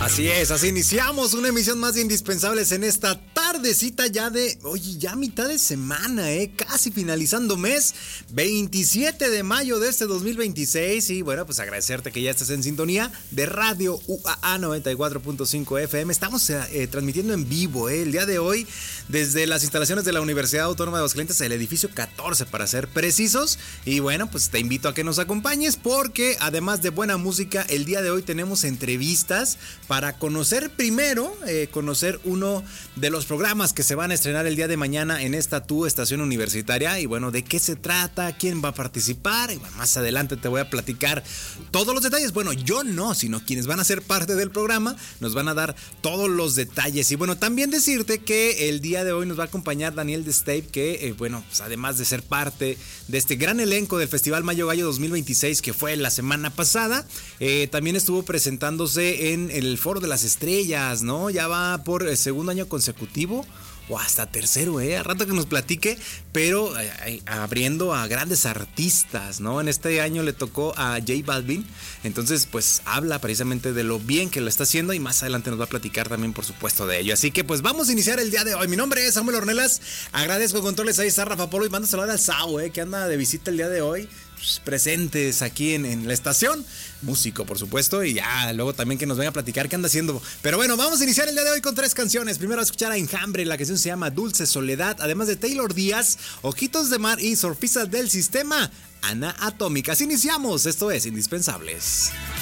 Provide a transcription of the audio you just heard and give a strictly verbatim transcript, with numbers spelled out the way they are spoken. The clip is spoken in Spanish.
Así es, así iniciamos una emisión más de Indispensables en esta tardecita ya de, oye, ya mitad de semana, eh, casi finalizando mes, veintisiete de mayo de este dos mil veintiséis. Y bueno, pues agradecerte que ya estés en sintonía de Radio U A A noventa y cuatro punto cinco F M. Estamos eh, transmitiendo en vivo eh, el día de hoy desde las instalaciones de la Universidad Autónoma de Aguascalientes, el edificio catorce para ser precisos. Y bueno, pues te invito a que nos acompañes porque además de buena música, el día de hoy tenemos entrevistas para conocer primero, eh, conocer uno de los programas que se van a estrenar el día de mañana en esta tu estación universitaria. Y bueno, de qué se trata, quién va a participar. Y bueno, más adelante te voy a platicar todos los detalles. Bueno, yo no, sino quienes van a ser parte del programa nos van a dar todos los detalles. Y bueno, también decirte que el día de hoy nos va a acompañar Daniel de Stave, que eh, bueno, pues además de ser parte de este gran elenco del Festival Mayo Gallo dos mil veintiséis que fue la semana pasada, eh, también estuvo presentándose en el Foro de las Estrellas, ¿no? Ya va por el segundo año consecutivo o hasta tercero, ¿eh? A rato que nos platique, pero eh, abriendo a grandes artistas, ¿no? En este año le tocó a J Balvin, entonces pues habla precisamente de lo bien que lo está haciendo y más adelante nos va a platicar también, por supuesto, de ello. Así que pues vamos a iniciar el día de hoy. Mi nombre es Samuel Ornelas, agradezco controles, ahí está Rafa Polo y mando a saludar al Sao, ¿eh? Que anda de visita el día de hoy, presentes aquí en, en la estación, músico por supuesto, y ya luego también que nos venga a platicar qué anda haciendo. Pero bueno, vamos a iniciar el día de hoy con tres canciones. Primero a escuchar a Enjambre, la canción se llama Dulce Soledad, además de Taylor Díaz, Ojitos de Mar y Surfistas del Sistema, Ana Atómica. Así iniciamos, esto es Indispensables.